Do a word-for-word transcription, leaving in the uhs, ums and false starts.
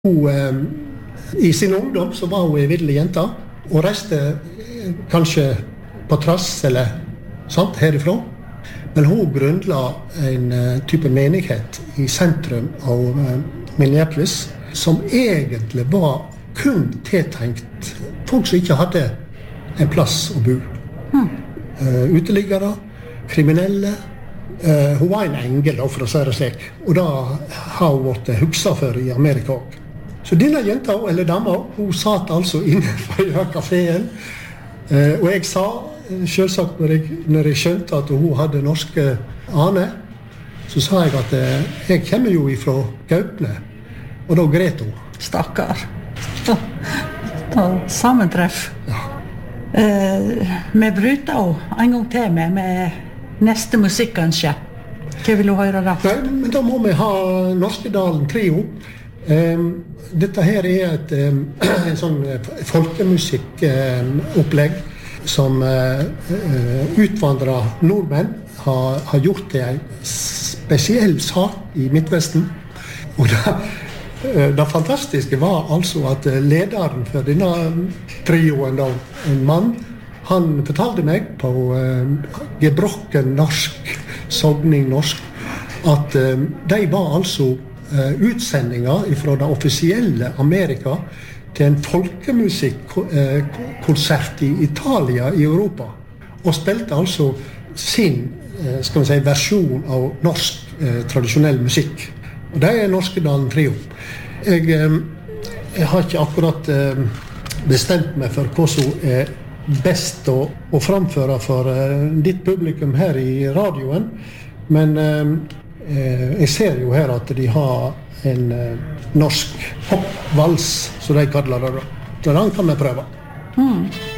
Hun, eh, I sin ungdom så var hun en videlig jente, og reiste eh, kanskje på trass eller sant, herifra. Men hun grunnla en eh, type menighet i sentrum av eh, Minneapolis, som egentlig var kun tiltenkt folk som ikke hadde en plass å bo. Hmm. Uh, uteliggere, kriminelle. Uh, hun var en engel, da, for å si det slik. Og da har hun vært hukset for i Amerika også. Så denne jenta, eller dama, hun satt altså inne på kaféen. Uh, og jeg sa, selvsagt når jeg, når jeg skjønte at hun hadde norske aner, så sa jeg at uh, jeg kommer jo ifra Gaupne. Og da gret hun. Stakkar. Da sammentreff. Ja. Eh, vi bryter også en gang til med, med neste musikk, kanskje. Hva vil du høre da? Nei, men da må vi ha Norskedalen Trio. Um, dette her er et um, en sånn folkemusikkopplegg um, som uh, uh, utvandret nordmenn har, har gjort til en spesiell sak i Midtvesten. Og da Det fantastiske var altså at lederen for denne trioen, da, en mann, han fortalte meg på uh, gebrokken norsk, sogning norsk, at uh, de var altså uh, utsendinger fra det offisielle Amerika til en folkemusikkonsert i Italia i Europa, og spilte altså sin uh, skal vi si, versjon av norsk uh, tradisjonell musikk. Og det er Norskedalen Trio. Jeg, jeg har ikke akkurat bestemt meg for hva som er best å, å framføre for ditt publikum her i radioen, men jeg ser jo her at de har en norsk hoppvals, så de kaller det da. Så den kan vi prøve. Mm.